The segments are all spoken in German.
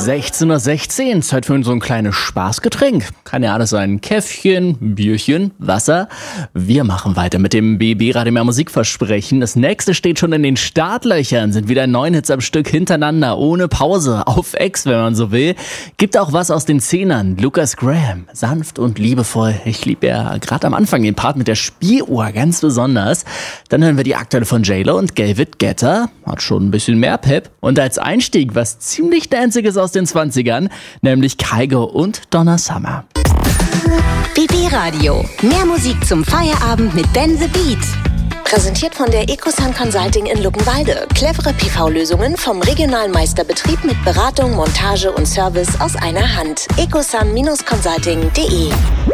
16:16 Uhr, Zeit für so ein kleines Spaßgetränk. Kann ja alles sein. Käffchen, Bierchen, Wasser. Wir machen weiter mit dem BB Radio Mehr Musikversprechen. Das nächste steht schon in den Startlöchern. Sind wieder 9 Hits am Stück hintereinander, ohne Pause, auf Ex, wenn man so will. Gibt auch was aus den Zehnern. Lucas Graham, sanft und liebevoll. Ich liebe ja gerade am Anfang den Part mit der Spieluhr ganz besonders. Dann hören wir die aktuelle von J-Lo und David Guetta. Hat schon ein bisschen mehr Pep. Und als Einstieg was ziemlich Danziges aus den 20ern, nämlich Kygo und Donna Summer. BB Radio. Mehr Musik zum Feierabend mit Ben the Beat. Präsentiert von der Ecosun Consulting in Luckenwalde. Clevere PV-Lösungen vom regionalen Meisterbetrieb mit Beratung, Montage und Service aus einer Hand. ecosun-consulting.de.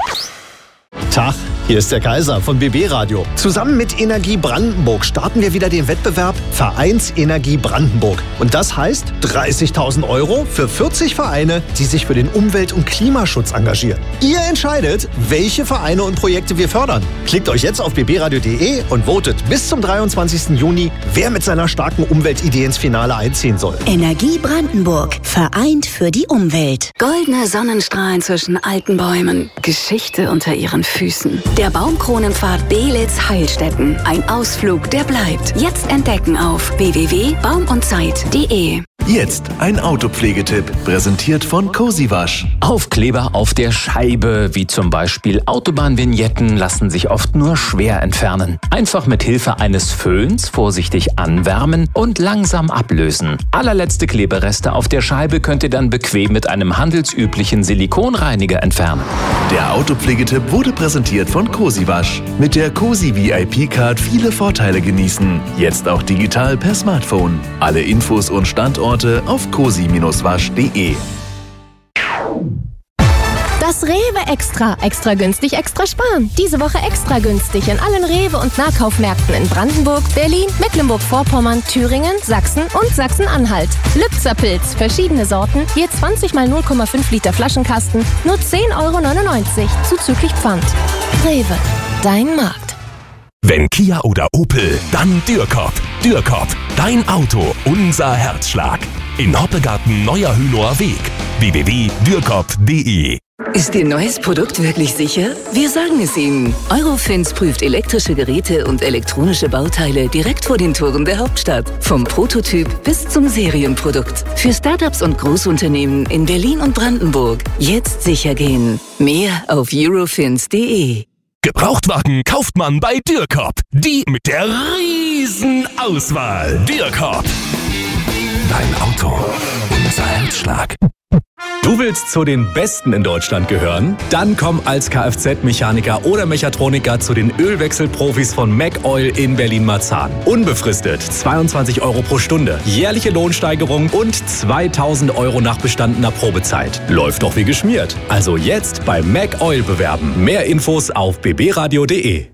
Tag, hier ist der Kaiser von BB Radio. Zusammen mit Energie Brandenburg starten wir wieder den Wettbewerb Vereinsenergie Brandenburg. Und das heißt 30.000 € für 40 Vereine, die sich für den Umwelt- und Klimaschutz engagieren. Ihr entscheidet, welche Vereine und Projekte wir fördern. Klickt euch jetzt auf bbradio.de und votet bis zum 23. Juni, wer mit seiner starken Umweltidee ins Finale einziehen soll. Energie Brandenburg. Vereint für die Umwelt. Goldene Sonnenstrahlen zwischen alten Bäumen. Geschichte unter ihren Füßen. Der Baumkronenpfad Belitz-Heilstätten. Ein Ausflug, der bleibt. Jetzt entdecken auf www.baumundzeit.de. Jetzt ein Autopflegetipp, präsentiert von Cozy Wasch. Aufkleber auf der Scheibe, wie zum Beispiel Autobahnvignetten, lassen sich oft nur schwer entfernen. Einfach mit Hilfe eines Föhns vorsichtig anwärmen und langsam ablösen. Allerletzte Klebereste auf der Scheibe könnt ihr dann bequem mit einem handelsüblichen Silikonreiniger entfernen. Der Autopflegetipp wurde präsentiert von Cozy Wasch. Mit der Cozy VIP-Card viele Vorteile genießen. Jetzt auch digital per Smartphone. Alle Infos und Standorte auf cozy-wasch.de. Das Rewe Extra. Extra günstig, extra sparen. Diese Woche extra günstig in allen Rewe- und Nahkaufmärkten in Brandenburg, Berlin, Mecklenburg-Vorpommern, Thüringen, Sachsen und Sachsen-Anhalt. Lübzer Pilz, verschiedene Sorten, je 20 mal 0,5 Liter Flaschenkasten, nur 10,99 € zuzüglich Pfand. Rewe, dein Markt. Wenn Kia oder Opel, dann Dürkop. Dürkop, dein Auto, unser Herzschlag. In Hoppegarten Neuer Hünower Weg. www.dürkop.de. Ist Ihr neues Produkt wirklich sicher? Wir sagen es Ihnen. Eurofins prüft elektrische Geräte und elektronische Bauteile direkt vor den Toren der Hauptstadt. Vom Prototyp bis zum Serienprodukt. Für Startups und Großunternehmen in Berlin und Brandenburg. Jetzt sicher gehen. Mehr auf eurofins.de. Gebrauchtwagen kauft man bei Dürkop. Die mit der riesen Auswahl. Dürkop. Dein Auto, unser Herzschlag. Du willst zu den Besten in Deutschland gehören? Dann komm als Kfz-Mechaniker oder Mechatroniker zu den Ölwechselprofis von McOil in Berlin-Marzahn. Unbefristet 22 € pro Stunde, jährliche Lohnsteigerung und 2.000 € nach bestandener Probezeit. Läuft doch wie geschmiert. Also jetzt bei McOil bewerben. Mehr Infos auf bbradio.de.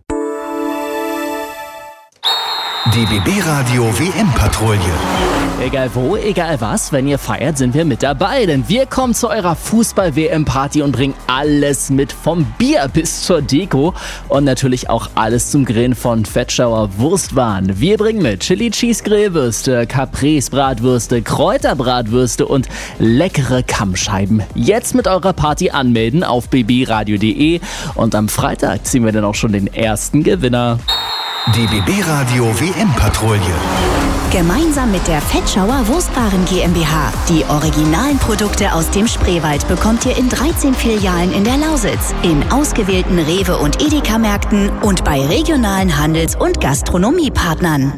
Die BB Radio WM-Patrouille. Egal wo, egal was, wenn ihr feiert, sind wir mit dabei. Denn wir kommen zu eurer Fußball-WM-Party und bringen alles mit, vom Bier bis zur Deko. Und natürlich auch alles zum Grillen, von Fettschauer Wurstwaren. Wir bringen mit Chili Cheese Grillwürste, Caprese Bratwürste, Kräuterbratwürste und leckere Kammscheiben. Jetzt mit eurer Party anmelden auf bbradio.de. Und am Freitag ziehen wir dann auch schon den ersten Gewinner. Die BB Radio WM-Patrouille. Gemeinsam mit der Fettschauer Wurstwaren GmbH. Die originalen Produkte aus dem Spreewald bekommt ihr in 13 Filialen in der Lausitz, in ausgewählten Rewe- und Edeka-Märkten und bei regionalen Handels- und Gastronomiepartnern.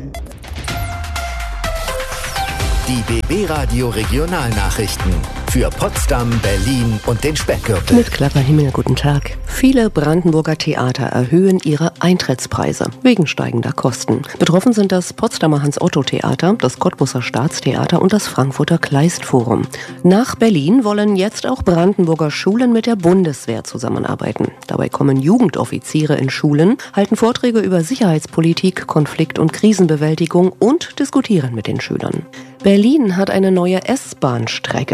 Die BB Radio Regionalnachrichten für Potsdam, Berlin und den Speckgürtel. Mit Klapperhimmel, guten Tag. Viele Brandenburger Theater erhöhen ihre Eintrittspreise wegen steigender Kosten. Betroffen sind das Potsdamer Hans-Otto-Theater, das Cottbuser Staatstheater und das Frankfurter Kleistforum. Nach Berlin wollen jetzt auch Brandenburger Schulen mit der Bundeswehr zusammenarbeiten. Dabei kommen Jugendoffiziere in Schulen, halten Vorträge über Sicherheitspolitik, Konflikt- und Krisenbewältigung und diskutieren mit den Schülern. Berlin hat eine neue S-Bahn-Strecke. Seit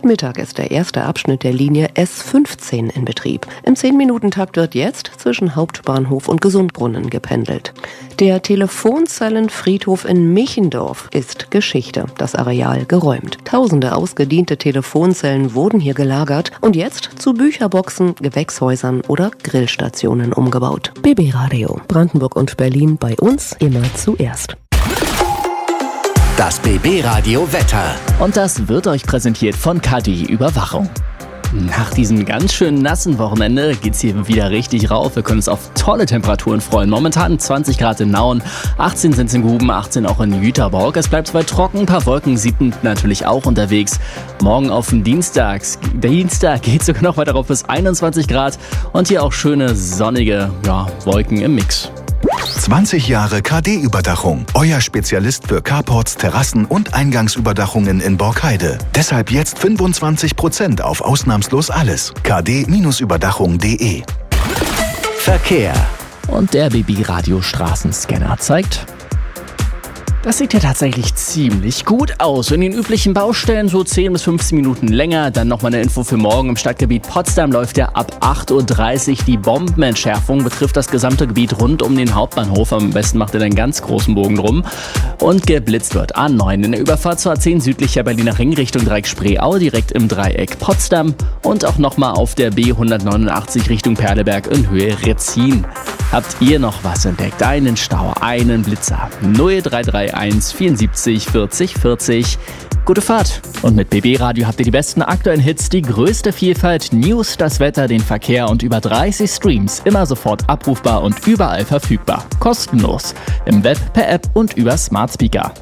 Seit Mittag ist der erste Abschnitt der Linie S15 in Betrieb. Im 10-Minuten-Takt wird jetzt zwischen Hauptbahnhof und Gesundbrunnen gependelt. Der Telefonzellenfriedhof in Michendorf ist Geschichte, das Areal geräumt. Tausende ausgediente Telefonzellen wurden hier gelagert und jetzt zu Bücherboxen, Gewächshäusern oder Grillstationen umgebaut. BB Radio, Brandenburg und Berlin, bei uns immer zuerst. Das BB Radio Wetter. Und das wird euch präsentiert von KD Überwachung. Nach diesem ganz schön nassen Wochenende geht's hier wieder richtig rauf. Wir können uns auf tolle Temperaturen freuen. Momentan 20 Grad in Nauen, 18 sind es in Guben, 18 auch in Jüterborg. Es bleibt zwar trocken, ein paar Wolken sieht man natürlich auch unterwegs. Morgen auf den Dienstag geht sogar noch weiter rauf bis 21 Grad und hier auch schöne sonnige Wolken im Mix. 20 Jahre KD-Überdachung. Euer Spezialist für Carports, Terrassen und Eingangsüberdachungen in Borkheide. Deshalb jetzt 25% auf ausnahmslos alles. kd-überdachung.de. Verkehr. Und der BB Radio Straßenscanner zeigt: Das sieht ja tatsächlich ziemlich gut aus. In den üblichen Baustellen so 10 bis 15 Minuten länger. Dann nochmal eine Info für morgen. Im Stadtgebiet Potsdam läuft ja ab 8.30 Uhr. Die Bombenentschärfung betrifft das gesamte Gebiet rund um den Hauptbahnhof. Am besten macht ihr einen ganz großen Bogen drum. Und geblitzt wird A9 in der Überfahrt zur A10 südlicher Berliner Ring Richtung Dreieck Spreeau, direkt im Dreieck Potsdam. Und auch nochmal auf der B189 Richtung Perleberg in Höhe Retzin. Habt ihr noch was entdeckt? Einen Stau, einen Blitzer? 0331 74 40 40. Gute Fahrt. Und mit BB Radio habt ihr die besten aktuellen Hits, die größte Vielfalt, News, das Wetter, den Verkehr und über 30 Streams. Immer sofort abrufbar und überall verfügbar. Kostenlos. Im Web, per App und über Smart Speaker.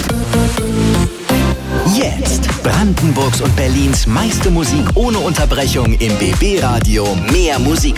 Jetzt Brandenburgs und Berlins meiste Musik ohne Unterbrechung im BB Radio. Mehr Musik